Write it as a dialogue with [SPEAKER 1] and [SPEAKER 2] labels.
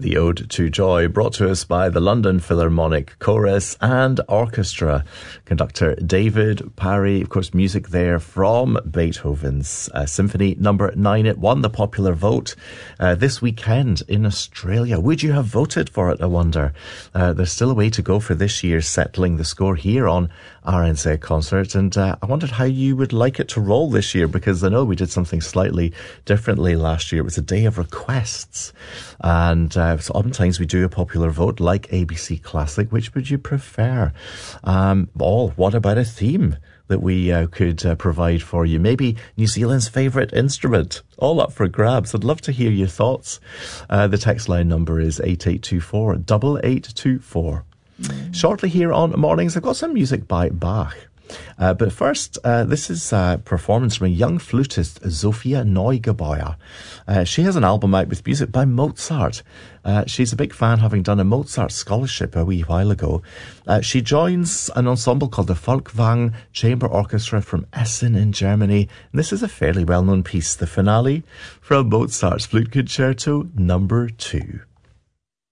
[SPEAKER 1] The Ode to Joy, brought to us by the London Philharmonic Chorus and Orchestra. Conductor David Parry, of course, music there from Beethoven's Symphony Number 9. It won the popular vote this weekend in Australia. Would you have voted for it, I wonder? There's still a way to go for this year's Settling the Score here on RNZ Concert, and I wondered how you would like it to roll this year, because I know we did something slightly differently last year. It was a day of requests, and sometimes we do a popular vote like ABC Classic. Which would you prefer? What about a theme that we could provide for you? Maybe New Zealand's favourite instrument. All up for grabs. I'd love to hear your thoughts. The text line number is 8824 8824. Shortly here on Mornings, I've got some music by Bach. But first, this is a performance from a young flutist, Sophia Neugebauer. She has an album out with music by Mozart. She's a big fan, having done a Mozart scholarship a wee while ago. She joins an ensemble called the Folkwang Chamber Orchestra from Essen in Germany. And this is a fairly well-known piece, the finale from Mozart's Flute Concerto Number 2.